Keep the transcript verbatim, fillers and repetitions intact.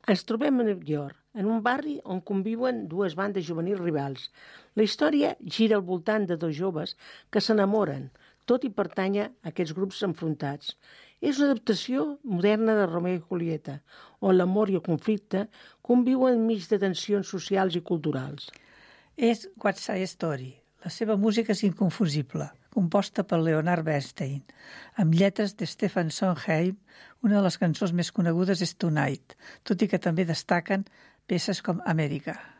Ens trobem a New York, en un barri on conviuen dues bandes juvenils rivals. La història gira al voltant de dos joves que s'enamoren, tot i pertànyer a aquests grups enfrontats. És una adaptació moderna de Romeo i Julieta, on l'amor i el conflicte conviuen enmig de tensions socials i culturals. És What's Side Story. La seva música és inconfusible, composta per Leonard Bernstein, amb lletres de Stefan Sondheim. Una de les cançons més conegudes és Tonight, tot i que també destaquen peces com America.